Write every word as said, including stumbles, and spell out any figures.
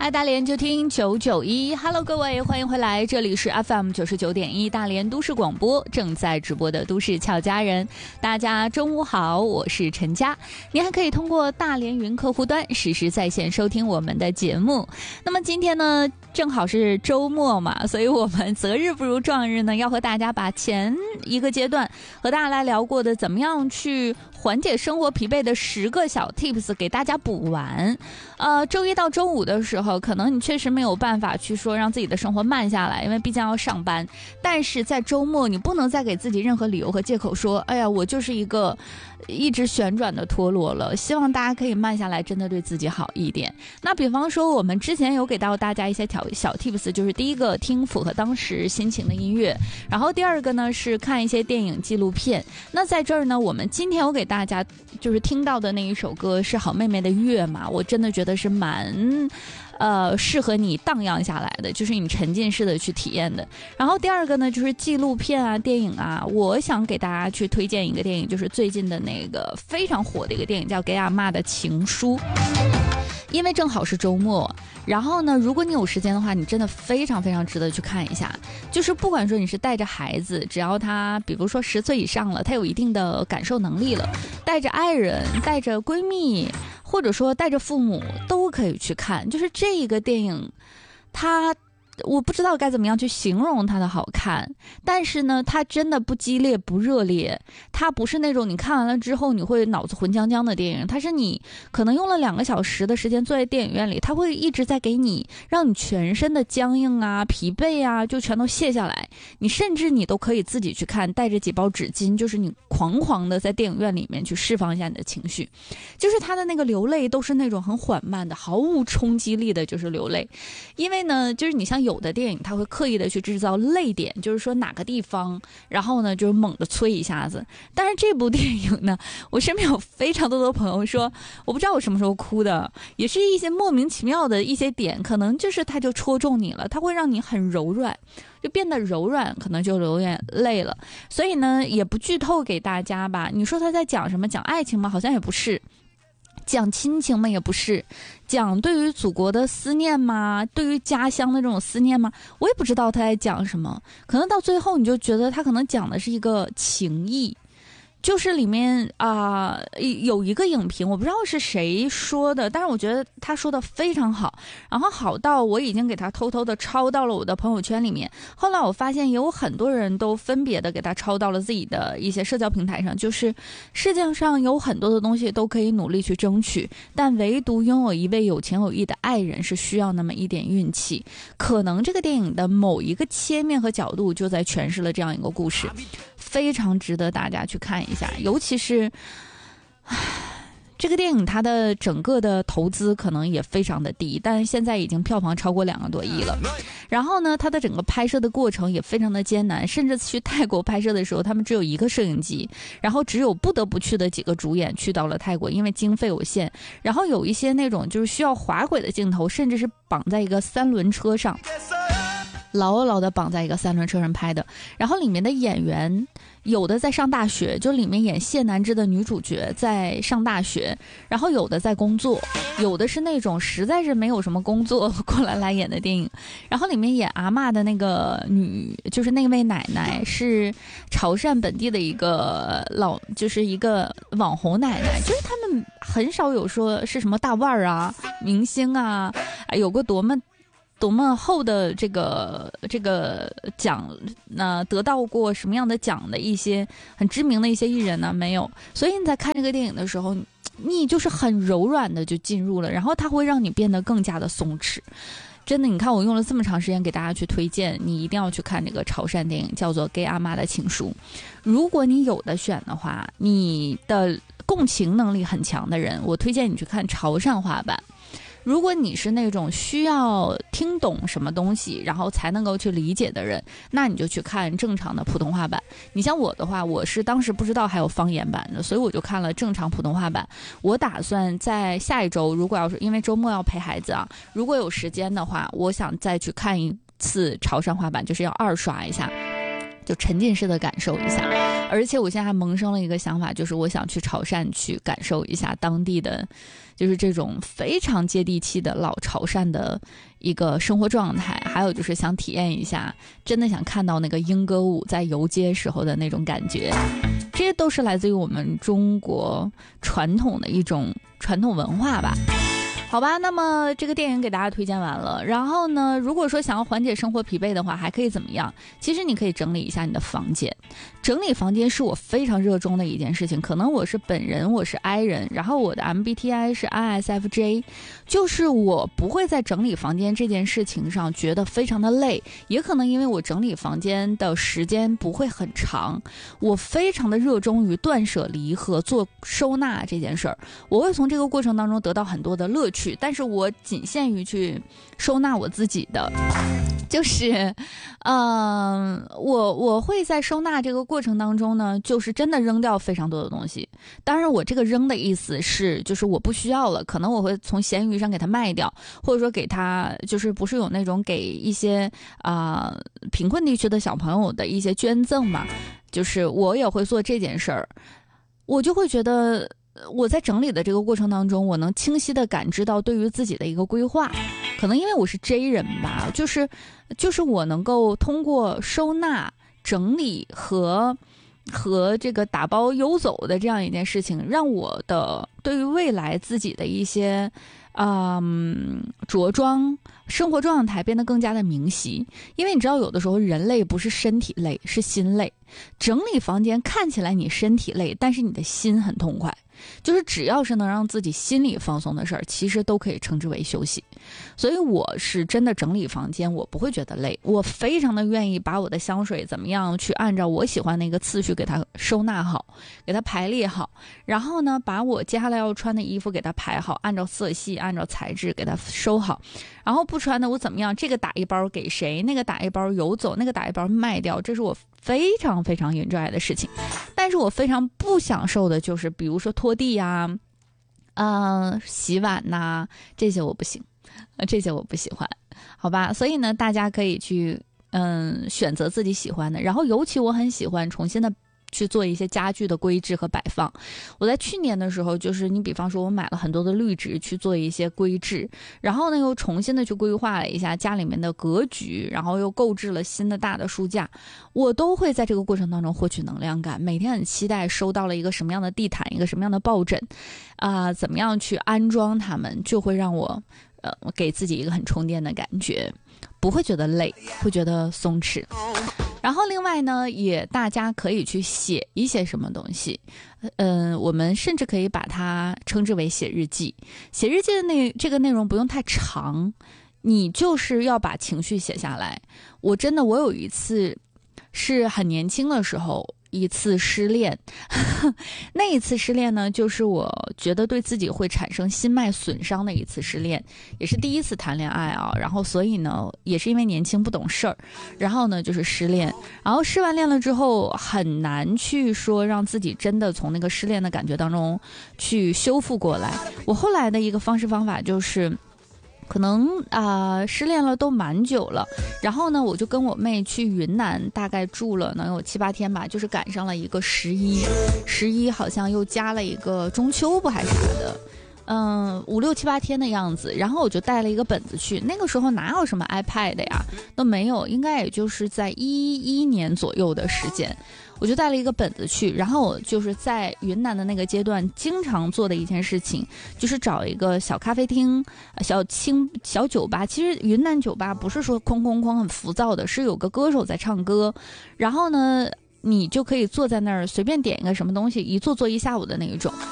爱大连就听九九一 Hello 各位，欢迎回来，这里是 F M 九十九点一大连都市广播，正在直播的都市俏佳人。大家中午好，我是陈佳。您还可以通过大连云客户端实时在线收听我们的节目。那么今天呢正好是周末嘛，所以我们择日不如撞日呢，要和大家把前一个阶段和大家来聊过的怎么样去缓解生活疲惫的十个小 tips 给大家补完。呃，周一到周五的时候，可能你确实没有办法去说让自己的生活慢下来，因为毕竟要上班。但是在周末，你不能再给自己任何理由和借口说，哎呀，我就是一个一直旋转的陀螺了。希望大家可以慢下来，真的对自己好一点。那比方说，我们之前有给到大家一些小小 tips， 就是第一个听符合当时心情的音乐，然后第二个呢是看一些电影纪录片。那在这儿呢，我们今天有给大家就是听到的那一首歌是好妹妹的月嘛，我真的觉得是蛮呃适合你荡漾下来的，就是你沉浸式的去体验的。然后第二个呢就是纪录片啊电影啊，我想给大家去推荐一个电影，就是最近的那个非常火的一个电影，叫《给阿嬷的情书》。因为正好是周末，然后呢如果你有时间的话，你真的非常非常值得去看一下。就是不管说你是带着孩子，只要他比如说十岁以上了，他有一定的感受能力了，带着爱人，带着闺蜜，或者说带着父母都可以去看。就是这个电影它我不知道该怎么样去形容它的好看，但是呢它真的不激烈不热烈，它不是那种你看完了之后你会脑子混浆浆的电影，它是你可能用了两个小时的时间坐在电影院里，它会一直在给你让你全身的僵硬啊疲惫啊就全都卸下来，你甚至你都可以自己去看，带着几包纸巾，就是你狂狂的在电影院里面去释放一下你的情绪。就是它的那个流泪都是那种很缓慢的毫无冲击力的，就是流泪。因为呢就是你像有的电影它会刻意的去制造泪点，就是说哪个地方然后呢就是猛地催一下子。但是这部电影呢，我身边有非常多的朋友说我不知道我什么时候哭的，也是一些莫名其妙的一些点，可能就是它就戳中你了，它会让你很柔软，就变得柔软，可能就流眼泪了。所以呢也不剧透给大家吧。你说他在讲什么，讲爱情吗？好像也不是。讲亲情吗？也不是。讲对于祖国的思念吗？对于家乡的这种思念吗？我也不知道他在讲什么。可能到最后你就觉得他可能讲的是一个情谊。就是里面啊、呃、有一个影评，我不知道是谁说的，但是我觉得他说的非常好，然后好到我已经给他偷偷的抄到了我的朋友圈里面。后来我发现也有很多人都分别的给他抄到了自己的一些社交平台上。就是世界上有很多的东西都可以努力去争取，但唯独拥有一位有情有义的爱人是需要那么一点运气。可能这个电影的某一个切面和角度就在诠释了这样一个故事，非常值得大家去看一下。尤其是这个电影它的整个的投资可能也非常的低，但是现在已经票房超过两个多亿了。然后呢它的整个拍摄的过程也非常的艰难，甚至去泰国拍摄的时候他们只有一个摄影机，然后只有不得不去的几个主演去到了泰国，因为经费有限。然后有一些那种就是需要滑轨的镜头，甚至是绑在一个三轮车上，牢牢的绑在一个三轮车上拍的。然后里面的演员有的在上大学，就里面演谢南芝的女主角在上大学，然后有的在工作，有的是那种实在是没有什么工作过来来演的电影。然后里面演阿嬷的那个女，就是那位奶奶是潮汕本地的一个老，就是一个网红奶奶，就是他们很少有说是什么大腕儿啊明星啊有过多么多么厚的这个这个奖呢、呃，得到过什么样的奖的一些很知名的一些艺人呢？没有。所以你在看这个电影的时候，你就是很柔软的就进入了，然后它会让你变得更加的松弛。真的，你看我用了这么长时间给大家去推荐，你一定要去看这个潮汕电影，叫做《给阿嬷的情书》。如果你有的选的话，你的共情能力很强的人，我推荐你去看潮汕话版。如果你是那种需要听懂什么东西然后才能够去理解的人，那你就去看正常的普通话版。你像我的话，我是当时不知道还有方言版的，所以我就看了正常普通话版。我打算在下一周，如果要是因为周末要陪孩子啊，如果有时间的话，我想再去看一次潮汕话版，就是要二刷一下，就沉浸式的感受一下。 而且我现在还萌生了一个想法，就是我想去潮汕去感受一下当地的就是这种非常接地气的老潮汕的一个生活状态，还有就是想体验一下，真的想看到那个莺歌舞在游街时候的那种感觉。这些都是来自于我们中国传统的一种传统文化吧。好吧，那么这个电影给大家推荐完了，然后呢，如果说想要缓解生活疲惫的话，还可以怎么样？其实你可以整理一下你的房间。整理房间是我非常热衷的一件事情，可能我是本人，我是 I 人，然后我的 M B T I 是 I S F J， 就是我不会在整理房间这件事情上觉得非常的累，也可能因为我整理房间的时间不会很长，我非常的热衷于断舍离和做收纳这件事儿，我会从这个过程当中得到很多的乐趣。但是我仅限于去收纳我自己的，就是嗯、呃，我我会在收纳这个过程当中呢，就是真的扔掉非常多的东西。当然我这个扔的意思是就是我不需要了，可能我会从闲鱼上给它卖掉，或者说给它就是不是有那种给一些啊、呃、贫困地区的小朋友的一些捐赠嘛，就是我也会做这件事儿。我就会觉得我在整理的这个过程当中，我能清晰地感知到对于自己的一个规划。可能因为我是 J 人吧，就是就是我能够通过收纳、整理和和这个打包邮走的这样一件事情，让我的对于未来自己的一些嗯着装生活状态变得更加的明晰。因为你知道有的时候人累不是身体累，是心累。整理房间看起来你身体累，但是你的心很痛快，就是只要是能让自己心里放松的事儿，其实都可以称之为休息。所以我是真的整理房间我不会觉得累，我非常的愿意把我的香水怎么样去按照我喜欢的一个次序给它收纳好，给它排列好，然后呢把我接下来要穿的衣服给它排好，按照色系按照材质给它收好，然后不穿的我怎么样，这个打一包给谁，那个打一包邮走，那个打一包卖掉，这是我非常非常 enjoy 的事情。但是我非常不享受的就是比如说拖地呀、啊呃、洗碗呐、啊，这些我不行，这些我不喜欢，好吧。所以呢大家可以去嗯选择自己喜欢的，然后尤其我很喜欢重新的去做一些家具的规制和摆放。我在去年的时候，就是你比方说我买了很多的绿植去做一些规制，然后呢又重新的去规划了一下家里面的格局，然后又购置了新的大的书架，我都会在这个过程当中获取能量感，每天很期待收到了一个什么样的地毯，一个什么样的抱枕啊、呃，怎么样去安装它们，就会让我呃给自己一个很充电的感觉，不会觉得累，会觉得松弛。然后另外呢，也大家可以去写一些什么东西，嗯、呃，我们甚至可以把它称之为写日记。写日记的内这个内容不用太长，你就是要把情绪写下来。我真的，我有一次是很年轻的时候一次失恋那一次失恋呢，就是我觉得对自己会产生心脉损伤的一次失恋，也是第一次谈恋爱啊。然后所以呢也是因为年轻不懂事儿，然后呢就是失恋，然后失完恋了之后很难去说让自己真的从那个失恋的感觉当中去修复过来。我后来的一个方式方法就是可能啊、呃、失恋了都蛮久了，然后呢我就跟我妹去云南，大概住了能有七八天吧，就是赶上了一个十一十一好像又加了一个中秋不还啥的，嗯，五六七八天的样子。然后我就带了一个本子去，那个时候哪有什么 iPad 呀，都没有，应该也就是在一一年左右的时间，我就带了一个本子去。然后我就是在云南的那个阶段经常做的一件事情，就是找一个小咖啡厅、小清小酒吧。其实云南酒吧不是说空空空很浮躁的，是有个歌手在唱歌，然后呢你就可以坐在那儿随便点一个什么东西，一坐坐一下午的那一种。